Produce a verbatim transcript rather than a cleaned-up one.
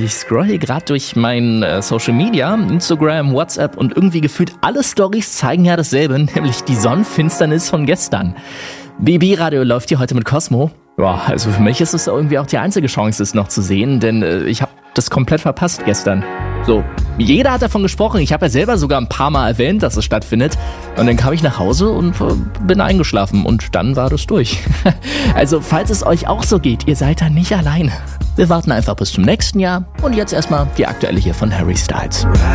Ich scroll hier gerade durch mein äh, Social Media, Instagram, WhatsApp und irgendwie gefühlt alle Storys zeigen ja dasselbe, nämlich die Sonnenfinsternis von gestern. B B-Radio läuft hier heute mit Cosmo. Ja, also für mich ist es irgendwie auch die einzige Chance, es noch zu sehen, denn äh, ich habe das komplett verpasst gestern. So, jeder hat davon gesprochen. Ich habe ja selber sogar ein paar Mal erwähnt, dass es stattfindet. Und dann kam ich nach Hause und äh, bin eingeschlafen. Und dann war das durch. Also, falls es euch auch so geht, ihr seid da nicht alleine. Wir warten einfach bis zum nächsten Jahr. Und jetzt erstmal die aktuelle hier von Harry Styles.